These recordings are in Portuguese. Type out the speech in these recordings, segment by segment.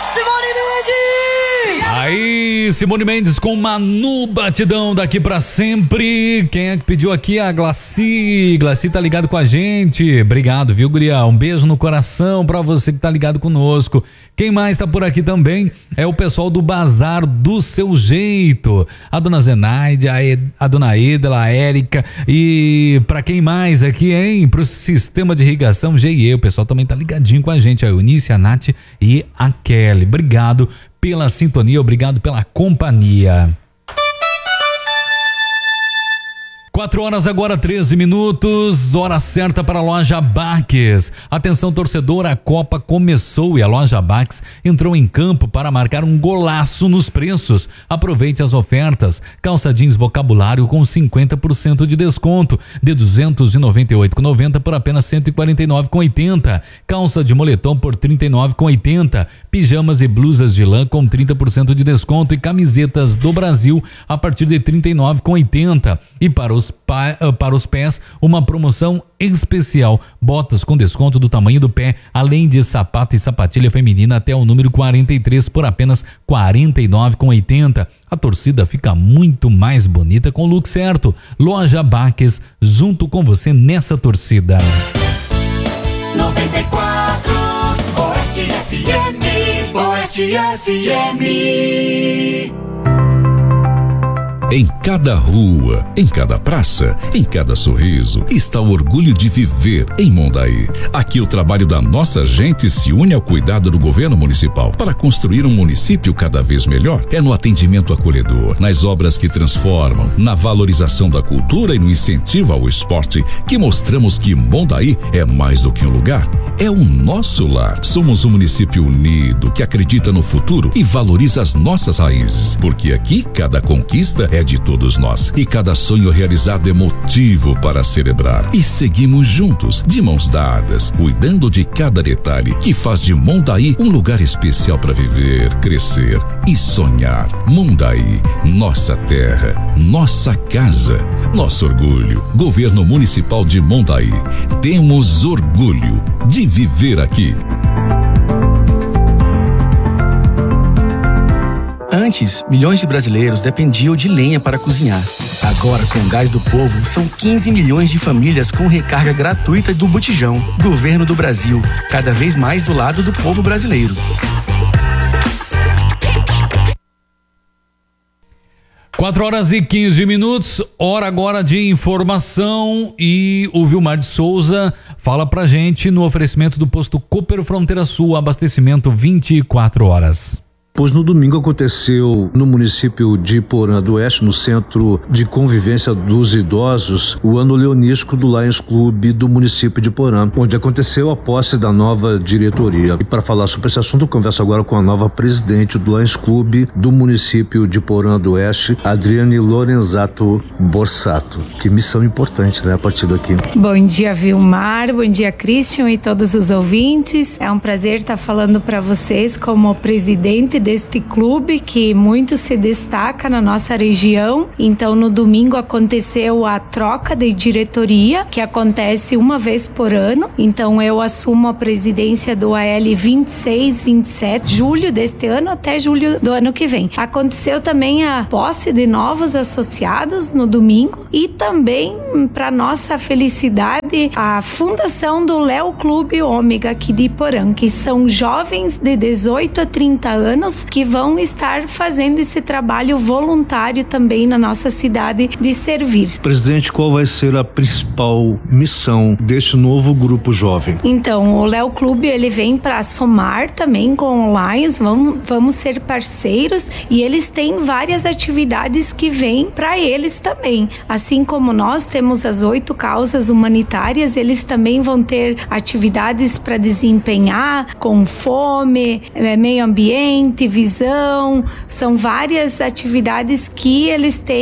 Simone Mendes! Aí, Simone Mendes com Manu Batidão, daqui pra sempre. Quem é que pediu aqui? A Glaci. Glaci tá ligado com a gente. Obrigado, viu, guria? Um beijo no coração pra você que tá ligado conosco. Quem mais tá por aqui também é o pessoal do Bazar do Seu Jeito. A dona Zenaide, a dona Edla, a Érica. E pra quem mais aqui, hein? Pro Sistema de Irrigação GIE. O pessoal também tá ligadinho com a gente. A Eunice, a Nath e a Kelly. Obrigado pela sintonia, obrigado pela companhia. 4 horas agora, 13 minutos, hora certa para a Loja Baques. Atenção torcedor, a Copa começou e a Loja Baques entrou em campo para marcar um golaço nos preços. Aproveite as ofertas. Calça jeans vocabulário com 50% de desconto, de R$ 298,90 por apenas R$ 149,80. Calça de moletom por R$ 39,80. Pijamas e blusas de lã com 30% de desconto e camisetas do Brasil a partir de R$ 39,80. E para os pés, uma promoção especial, botas com desconto do tamanho do pé, além de sapato e sapatilha feminina até o número 43 por apenas R$ 49,80. A torcida fica muito mais bonita com o look certo. Loja Baques, junto com você nessa torcida. 94 Oeste FM, Oeste FM. Em cada rua, em cada praça, em cada sorriso, está o orgulho de viver em Mondaí. Aqui o trabalho da nossa gente se une ao cuidado do governo municipal para construir um município cada vez melhor. É no atendimento acolhedor, nas obras que transformam, na valorização da cultura e no incentivo ao esporte que mostramos que Mondaí é mais do que um lugar, é o nosso lar. Somos um município unido que acredita no futuro e valoriza as nossas raízes, porque aqui cada conquista é de todos nós e cada sonho realizado é motivo para celebrar. E seguimos juntos, de mãos dadas, cuidando de cada detalhe que faz de Mondaí um lugar especial para viver, crescer e sonhar. Mondaí, nossa terra, nossa casa, nosso orgulho. Governo Municipal de Mondaí. Temos orgulho de viver aqui. Antes, milhões de brasileiros dependiam de lenha para cozinhar. Agora, com o Gás do Povo, são 15 milhões de famílias com recarga gratuita do botijão. Governo do Brasil, cada vez mais do lado do povo brasileiro. 4 horas e 15 minutos, hora agora de informação, e o Vilmar de Souza fala pra gente no oferecimento do posto Cooper Fronteira Sul, abastecimento 24 horas. Pois no domingo aconteceu no município de Iporã do Oeste, no Centro de Convivência dos Idosos, o ano leonístico do Lions Clube do município de Iporã, onde aconteceu a posse da nova diretoria. E para falar sobre esse assunto, eu converso agora com a nova presidente do Lions Clube do município de Iporã do Oeste, Adriane Lorenzato Borsato. Que missão importante, né, a partir daqui. Bom dia, Vilmar, bom dia, Christian e todos os ouvintes. É um prazer estar falando para vocês como presidente deste clube que muito se destaca na nossa região. Então, no domingo aconteceu a troca de diretoria, que acontece uma vez por ano. Então, eu assumo a presidência do AL 26, 27, julho deste ano até julho do ano que vem. Aconteceu também a posse de novos associados no domingo e também, para nossa felicidade, a fundação do Léo Clube Ômega aqui de Iporã, que são jovens de 18 a 30 anos que vão estar fazendo esse trabalho voluntário também na nossa cidade de servir. Presidente, qual vai ser a principal missão deste novo grupo jovem? Então, o Léo Clube, ele vem para somar também com o Lions, vamos ser parceiros, e eles têm várias atividades que vêm para eles também. Assim como nós temos as 8 causas humanitárias, eles também vão ter atividades para desempenhar com fome, meio ambiente, visão. São várias atividades que eles têm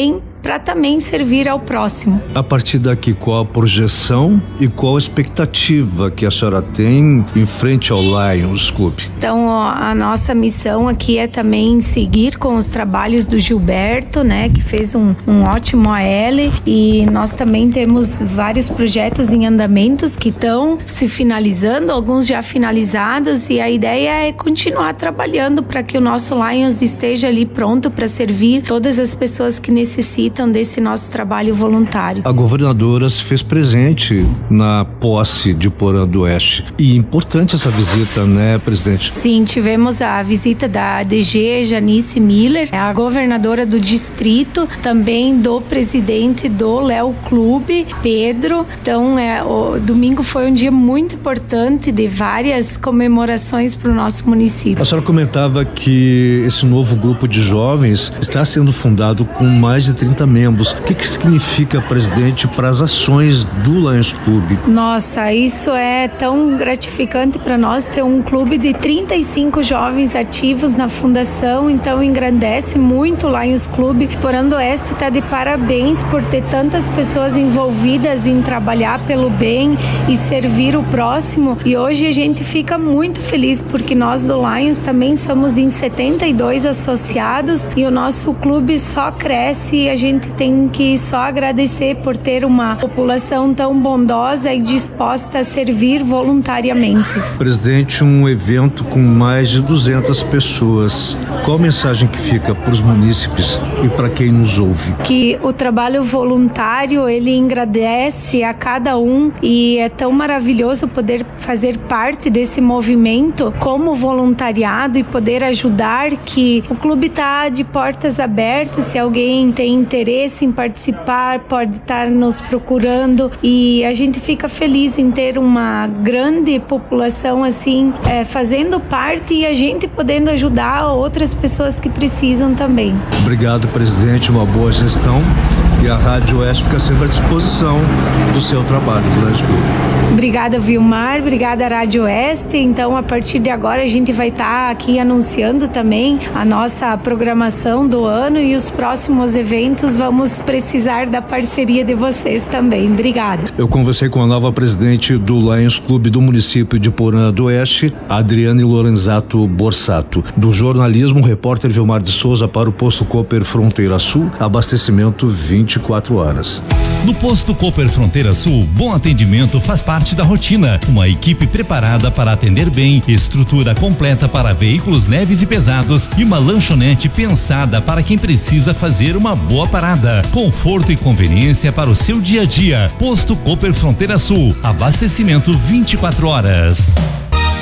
para também servir ao próximo. A partir daqui, qual a projeção e qual a expectativa que a senhora tem em frente ao Lions Club? Então, a nossa missão aqui é também seguir com os trabalhos do Gilberto, né, que fez um ótimo AL, e nós também temos vários projetos em andamentos que estão se finalizando, alguns já finalizados, e a ideia é continuar trabalhando para que o nosso Lions esteja ali pronto para servir todas as pessoas que necessitam desse nosso trabalho voluntário. A governadora se fez presente na posse de Porã do Oeste, e importante essa visita, né, presidente? Sim, tivemos a visita da DG Janice Miller, a governadora do distrito, também do presidente do Léo Clube, Pedro. Então, o domingo foi um dia muito importante, de várias comemorações para o nosso município. A senhora comentava que esse novo grupo de jovens está sendo fundado com mais de 30 membros. O que significa, presidente, para as ações do Lions Clube? Nossa, isso é tão gratificante para nós, ter um clube de 35 jovens ativos na fundação, então engrandece muito o Lions Clube. Porã do Oeste está de parabéns por ter tantas pessoas envolvidas em trabalhar pelo bem e servir o próximo, e hoje a gente fica muito feliz porque nós do Lions também somos em 72 associados e o nosso clube só cresce, e a gente tem que só agradecer por ter uma população tão bondosa e disposta a servir voluntariamente. Presidente, um evento com mais de 200 pessoas. Qual a mensagem que fica para os munícipes e para quem nos ouve? Que o trabalho voluntário, ele engrandece a cada um, e é tão maravilhoso poder fazer parte desse movimento como voluntariado e poder ajudar, que o clube está de portas abertas. Se alguém tem interesse em participar, pode estar nos procurando, e a gente fica feliz em ter uma grande população assim, fazendo parte, e a gente podendo ajudar outras pessoas que precisam também. Obrigado, presidente, uma boa gestão, e a Rádio Oeste fica sempre à disposição do seu trabalho do Lions Clube. Obrigada, Vilmar, obrigada, Rádio Oeste. Então, a partir de agora, a gente vai estar aqui anunciando também a nossa programação do ano, e os próximos eventos vamos precisar da parceria de vocês também. Obrigada. Eu conversei com a nova presidente do Lions Clube do município de Porã do Oeste, Adriane Lorenzato Borsato. Do jornalismo, o repórter Vilmar de Souza para o Posto Cooper Fronteira Sul, abastecimento 24 horas. No Posto Cooper Fronteira Sul, bom atendimento faz parte da rotina. Uma equipe preparada para atender bem, estrutura completa para veículos leves e pesados e uma lanchonete pensada para quem precisa fazer uma boa parada. Conforto e conveniência para o seu dia a dia. Posto Cooper Fronteira Sul, abastecimento 24 horas.